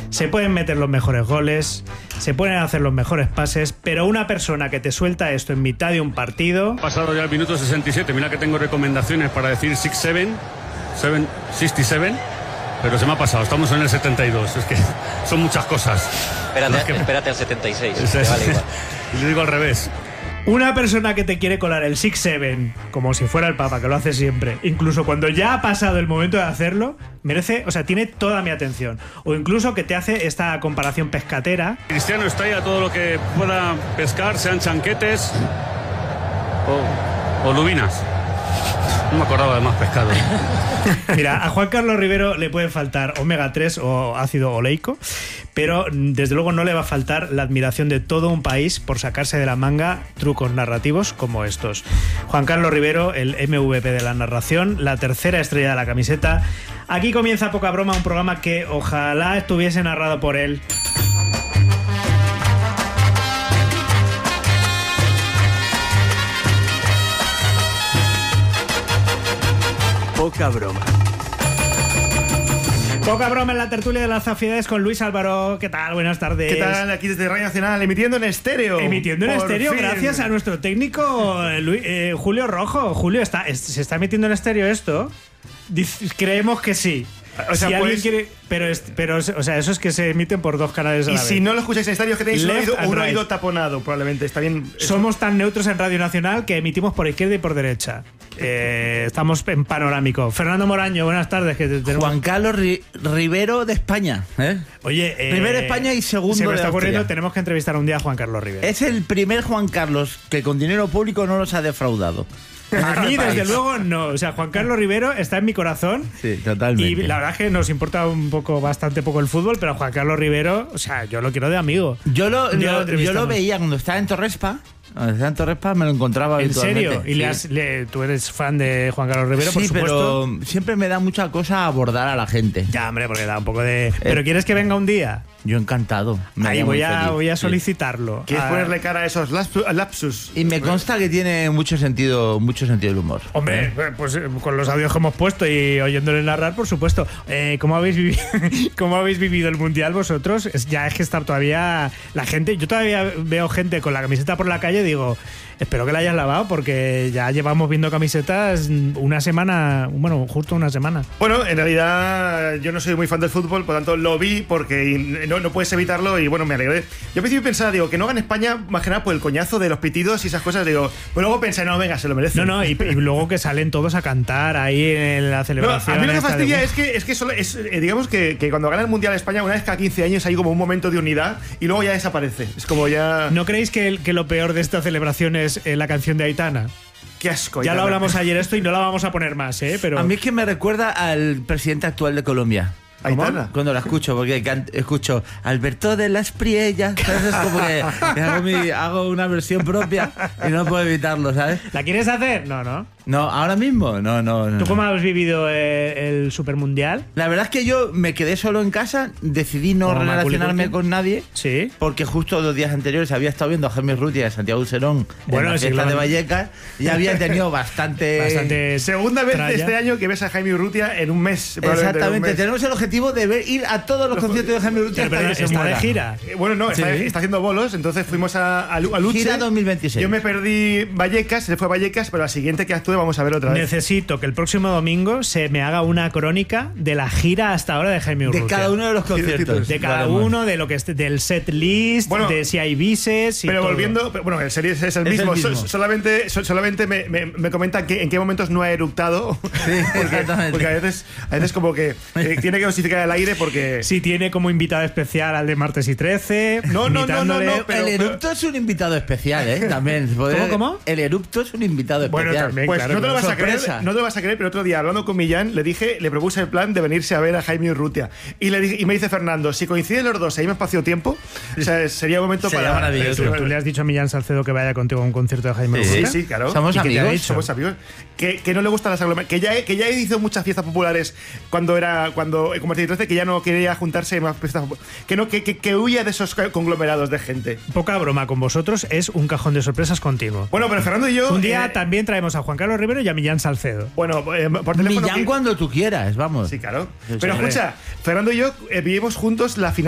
se pueden meter los mejores goles, se pueden hacer los mejores pases, pero una persona que te suelta esto en mitad de un partido... Pasado ya el minuto 67, mira que tengo recomendaciones para decir 67, pero se me ha pasado, estamos en el 72, es que son muchas cosas. Espérate al 76, te vale igual. Y le digo al revés. Una persona que te quiere colar el 6-7 como si fuera el Papa, que lo hace siempre, incluso cuando ya ha pasado el momento de hacerlo, merece, o sea, tiene toda mi atención. O incluso que te hace esta comparación pescatera. Cristiano está ahí a todo lo que pueda pescar, sean chanquetes o lubinas. No me acordaba de más pescado. Mira, a Juan Carlos Rivero le puede faltar omega 3 o ácido oleico, pero desde luego no le va a faltar la admiración de todo un país por sacarse de la manga trucos narrativos como estos. Juan Carlos Rivero, el MVP de la narración, la tercera estrella de la camiseta. Aquí comienza Poca Broma, un programa que ojalá estuviese narrado por él. Poca Broma. Poca Broma en la tertulia de las Zafidades con Luis Álvaro. ¿Qué tal? Buenas tardes. ¿Qué tal? Aquí desde Radio Nacional, emitiendo en estéreo. Emitiendo en estéreo, fin. Gracias a nuestro técnico Julio Rojo. Julio, ¿se está emitiendo en estéreo esto? Creemos que sí. O sea, si pues, alguien quiere, pero o sea, eso es que se emiten por dos canales a la y vez. Si no lo escucháis en estéreo, es que tenéis un oído taponado, probablemente. Está bien. Somos tan neutros en Radio Nacional que emitimos por izquierda y por derecha. Estamos en panorámico. Fernando Moraño, buenas tardes. Juan Carlos Rivero de España. Oye, primero de España y segundo se me de está ocurriendo, Austria. tenemos que entrevistar un día a Juan Carlos Rivero. Es el primer Juan Carlos que con dinero público no los ha defraudado. A mí, desde luego, no. O sea, Juan Carlos Rivero está en mi corazón. Sí, totalmente. Y la verdad es que nos importa bastante poco el fútbol, pero Juan Carlos Rivero, o sea, yo lo quiero de amigo. Yo lo veía cuando estaba en Torrespa. Cuando estaba en Torrespa me lo encontraba ¿En serio? ¿Y sí. tú eres fan de Juan Carlos Rivero, por supuesto? Sí, pero siempre me da mucha cosa abordar a la gente. Ya, hombre, porque da un poco de... ¿Pero quieres que venga un día? Yo encantado. Ahí voy a solicitarlo. ¿Quieres ponerle cara a esos lapsus? Y me consta que tiene mucho sentido del humor. Hombre, pues con los audios que hemos puesto y oyéndole narrar, por supuesto. ¿Cómo habéis vivido el Mundial vosotros? Es que está todavía la gente... Yo todavía veo gente con la camiseta por la calle y digo... Espero que la hayas lavado porque ya llevamos viendo camisetas una semana, bueno, justo una semana. Bueno, en realidad yo no soy muy fan del fútbol, por lo tanto lo vi porque no puedes evitarlo y bueno, me alegré. Yo al principio pensaba, que no gane España más que nada por el coñazo de los pitidos y esas cosas, pero luego pensé, no, venga, se lo merece. No, y luego que salen todos a cantar ahí en la celebración. A mí lo que fastidia es que solo es, digamos que cuando gana el Mundial España, una vez cada 15 años hay como un momento de unidad y luego ya desaparece. Es como ya... ¿No creéis que lo peor de esta celebración es la canción de Aitana? Qué asco. Ya lo hablamos ayer esto y no la vamos a poner más, pero... A mí es que me recuerda al presidente actual de Colombia. Aitana. Cuando la escucho, porque escucho Alberto de las Priellas, ¿sabes? Es como que hago una versión propia y no puedo evitarlo, ¿sabes? ¿La quieres hacer? No. No, ahora mismo, no. ¿Tú cómo has vivido el Supermundial? La verdad es que yo me quedé solo en casa, decidí no relacionarme con nadie. Sí. Porque justo 2 días anteriores había estado viendo a Jaime Urrutia y a Santiago Userón en la fiesta de Vallecas y había tenido bastante segunda vez tralla. de este año que ves a Jaime Urrutia en un mes. Exactamente, tenemos el objetivo de ir a todos los conciertos de Jaime Urrutia hasta que se está muera. de gira. Bueno, no, Sí. está haciendo bolos, entonces fuimos a Luche. Gira 2026. Yo me perdí Vallecas, se fue a Vallecas, pero la siguiente que actúe vamos a ver otra vez. Necesito que el próximo domingo se me haga una crónica de la gira hasta ahora de Jaime Urrutia. De cada uno de los conciertos. De cada uno, de lo que esté, del set list, de si hay bises. Pero todo. Volviendo, bueno, el serie es el mismo. Solamente me comentan que en qué momentos no ha eructado. Sí, exactamente. Porque a veces como que tiene que dosificar el aire porque. Sí, tiene como invitado especial al de Martes y 13. No, el Erupto es un invitado especial, también. ¿Cómo? El Erupto es un invitado especial. Bueno, también, pues claro, no te lo vas a creer, sorpresa. no te lo vas a creer, pero otro día hablando con Millán le propuse el plan de venirse a ver a Jaime Urrutia y me dice Fernando, si coinciden los dos, hay un espacio-tiempo, o sea, sería un momento Sería maravilloso. ¿Tú le has dicho a Millán Salcedo que vaya contigo a un concierto de Jaime Urrutia? Sí, claro. Somos ¿Y qué te ha amigos. dicho? Somos amigos. Que no le gustan las aglomeraciones. Que ya hizo muchas fiestas populares cuando como te dice, que ya no quería juntarse en más fiestas populares. Que huya de esos conglomerados de gente. Poca broma con vosotros, es un cajón de sorpresas continuo. Bueno, pero Fernando y yo... Un día también traemos a Juan Carlos Rivero y a Millán Salcedo. Bueno, por teléfono... Millán cuando tú quieras, vamos. Sí, claro. Sí, Pero hombre. escucha, Fernando y yo vivimos juntos la final